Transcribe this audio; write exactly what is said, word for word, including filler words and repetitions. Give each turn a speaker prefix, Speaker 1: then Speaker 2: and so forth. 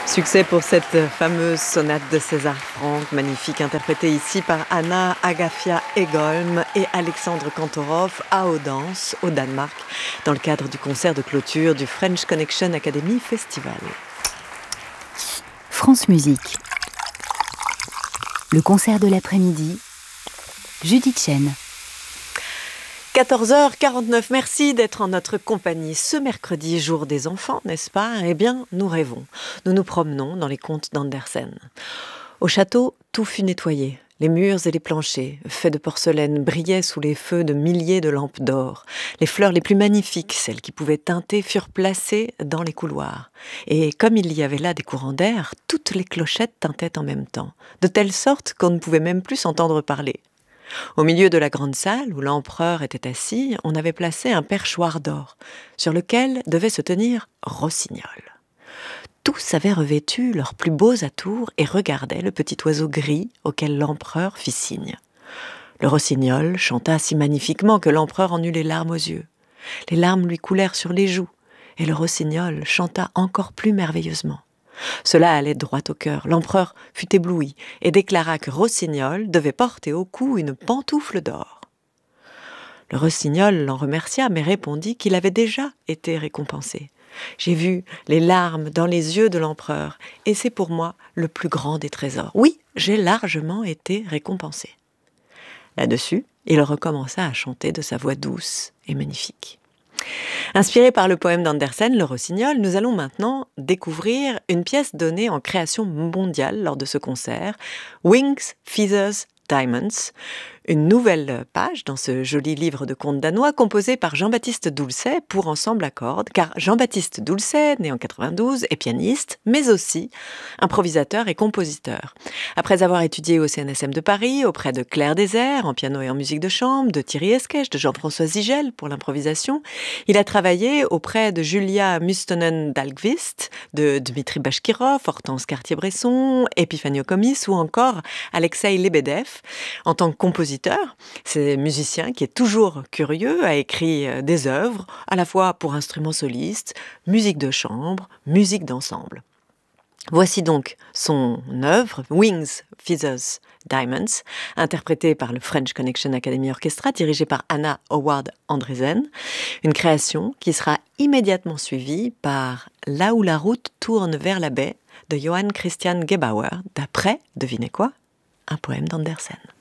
Speaker 1: Succès pour cette fameuse sonate de César Franck, magnifique, interprétée ici par Anna Agafia Egholm et Alexandre Kantorov à Odense, au Danemark, dans le cadre du concert de clôture du French Connection Academy Festival.
Speaker 2: France Musique. Le concert de l'après-midi, Judith Chen.
Speaker 1: quatorze heures quarante-neuf, merci d'être en notre compagnie. Ce mercredi, jour des enfants, n'est-ce pas ? Eh bien, nous rêvons. Nous nous promenons dans les contes d'Andersen. Au château, tout fut nettoyé. Les murs et les planchers, faits de porcelaine, brillaient sous les feux de milliers de lampes d'or. Les fleurs les plus magnifiques, celles qui pouvaient teinter, furent placées dans les couloirs. Et comme il y avait là des courants d'air, toutes les clochettes tintaient en même temps, de telle sorte qu'on ne pouvait même plus s'entendre parler. Au milieu de la grande salle où l'empereur était assis, on avait placé un perchoir d'or, sur lequel devait se tenir Rossignol. Tous avaient revêtu leurs plus beaux atours et regardaient le petit oiseau gris auquel l'empereur fit signe. Le Rossignol chanta si magnifiquement que l'empereur en eut les larmes aux yeux. Les larmes lui coulèrent sur les joues, et le Rossignol chanta encore plus merveilleusement. Cela allait droit au cœur. L'empereur fut ébloui et déclara que Rossignol devait porter au cou une pantoufle d'or. Le Rossignol l'en remercia, mais répondit qu'il avait déjà été récompensé. « J'ai vu les larmes dans les yeux de l'empereur, et c'est pour moi le plus grand des trésors. Oui, j'ai largement été récompensé. » Là-dessus, il recommença à chanter de sa voix douce et magnifique. Inspiré par le poème d'Andersen, Le Rossignol, nous allons maintenant découvrir une pièce donnée en création mondiale lors de ce concert, Wings, Feathers, Diamonds, une nouvelle page dans ce joli livre de contes danois composé par Jean-Baptiste Doulcet pour Ensemble à cordes, car Jean-Baptiste Doulcet, né en quatre-vingt-douze, est pianiste, mais aussi improvisateur et compositeur. Après avoir étudié au C N S M de Paris, auprès de Claire Désert, en piano et en musique de chambre, de Thierry Esquèche, de Jean-François Zigel pour l'improvisation, il a travaillé auprès de Julia Mustonen-Dahlqvist, de Dmitri Bashkirov, Hortense Cartier-Bresson, Epifanio Comis ou encore Alexei Lebedev. En tant que compositeur, c'est musicien qui est toujours curieux, a écrit des œuvres, à la fois pour instruments solistes, musique de chambre, musique d'ensemble. Voici donc son œuvre, Wings, Feathers, Diamonds, interprétée par le French Connection Academy Orchestra, dirigée par Anna Howard Andresen, une création qui sera immédiatement suivie par Là où la route tourne vers la baie de Johann Christian Gebauer, d'après, devinez quoi, un poème d'Andersen.